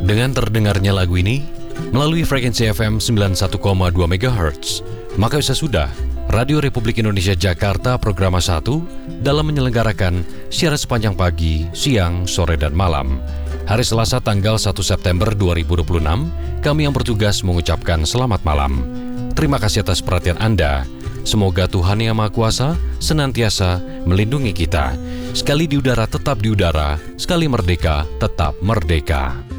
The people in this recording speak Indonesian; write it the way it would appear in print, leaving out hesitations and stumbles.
Dengan terdengarnya lagu ini melalui frekuensi FM 91,2 MHz, maka sudah Radio Republik Indonesia Jakarta Programa 1 dalam menyelenggarakan siaran sepanjang pagi, siang, sore, dan malam. Hari Selasa tanggal 1 September 2026, kami yang bertugas mengucapkan selamat malam. Terima kasih atas perhatian Anda. Semoga Tuhan Yang Maha Kuasa senantiasa melindungi kita. Sekali di udara tetap di udara, sekali merdeka tetap merdeka.